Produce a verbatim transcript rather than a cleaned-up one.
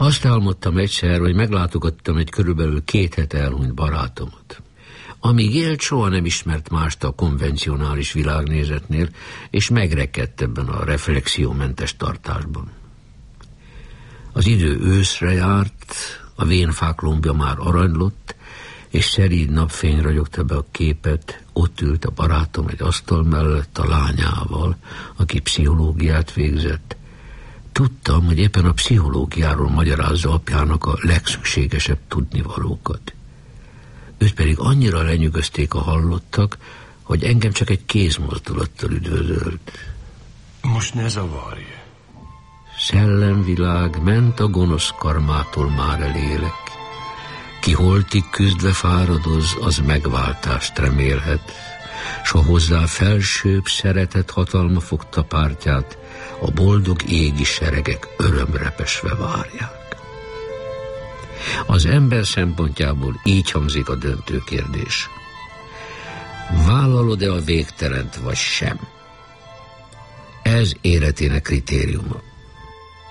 Azt álmodtam egyszer, hogy meglátogattam egy körülbelül két hete elhunyt barátomat. Amíg élt, soha nem ismert mást a konvencionális világnézetnél, és megrekedt ebben a reflexiómentes tartásban. Az idő őszre járt, a vénfák lombja már aranylott, és szeríd napfény ragyogta be a képet. Ott ült a barátom egy asztal mellett a lányával, aki pszichológiát végzett. Tudtam, hogy éppen a pszichológiáról magyarázza apjának a legszükségesebb tudnivalókat. Őt pedig annyira lenyűgözték a hallottak, hogy engem csak egy kézmozdulattal üdvözölt. Most ne zavarj. Szellemvilág, ment a gonosz karmától már elélek. Ki holtig küzdve fáradoz, az megváltást remélhet, s a hozzá felsőbb szeretet hatalma fogta pártját, a boldog égi seregek örömrepesve várják. Az ember szempontjából így hangzik a döntő kérdés. Vállalod-e a végtelent, vagy sem? Ez életének kritériuma.